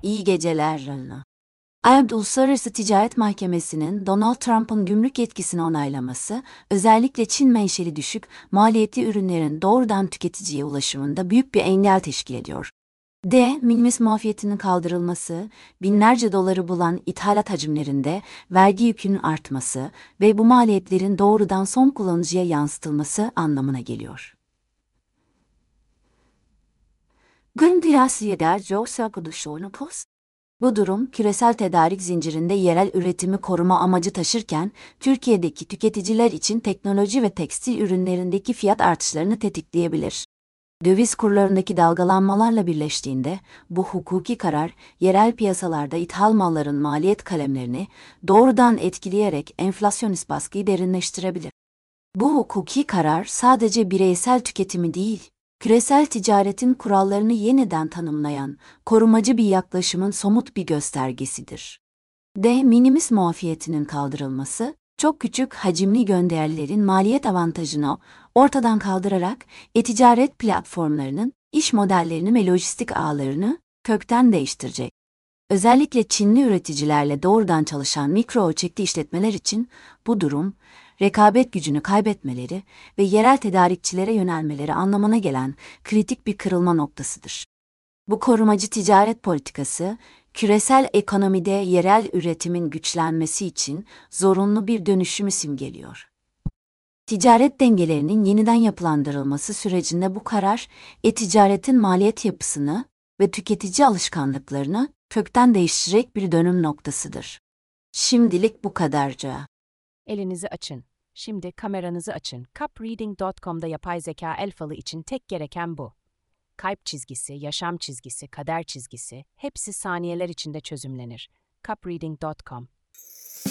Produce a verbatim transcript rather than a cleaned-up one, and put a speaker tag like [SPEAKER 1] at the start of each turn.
[SPEAKER 1] İyi geceler Rana. A B D Uluslararası Ticaret Mahkemesi'nin Donald Trump'ın gümrük yetkisini onaylaması, özellikle Çin menşeli düşük maliyetli ürünlerin doğrudan tüketiciye ulaşımında büyük bir engel teşkil ediyor. De minimis muafiyetinin kaldırılması, binlerce doları bulan ithalat hacimlerinde vergi yükünün artması ve bu maliyetlerin doğrudan son kullanıcıya yansıtılması anlamına geliyor. Bu durum, küresel tedarik zincirinde yerel üretimi koruma amacı taşırken, Türkiye'deki tüketiciler için teknoloji ve tekstil ürünlerindeki fiyat artışlarını tetikleyebilir. Döviz kurlarındaki dalgalanmalarla birleştiğinde, bu hukuki karar, yerel piyasalarda ithal malların maliyet kalemlerini doğrudan etkileyerek enflasyonist baskıyı derinleştirebilir. Bu hukuki karar sadece bireysel tüketimi değil, küresel ticaretin kurallarını yeniden tanımlayan, korumacı bir yaklaşımın somut bir göstergesidir. De minimis muafiyetinin kaldırılması, çok küçük hacimli gönderlerin maliyet avantajını ortadan kaldırarak e-ticaret platformlarının iş modellerini ve lojistik ağlarını kökten değiştirecek. Özellikle Çinli üreticilerle doğrudan çalışan mikro ölçekli işletmeler için bu durum, rekabet gücünü kaybetmeleri ve yerel tedarikçilere yönelmeleri anlamına gelen kritik bir kırılma noktasıdır. Bu korumacı ticaret politikası, küresel ekonomide yerel üretimin güçlenmesi için zorunlu bir dönüşümü simgeliyor. Ticaret dengelerinin yeniden yapılandırılması sürecinde bu karar, e-ticaretin maliyet yapısını ve tüketici alışkanlıklarını kökten değiştirecek bir dönüm noktasıdır. Şimdilik bu kadarca.
[SPEAKER 2] Elinizi açın. Şimdi kameranızı açın. cupreading nokta com'da yapay zeka el falı için tek gereken bu. Kalp çizgisi, yaşam çizgisi, kader çizgisi hepsi saniyeler içinde çözümlenir. cupreading nokta com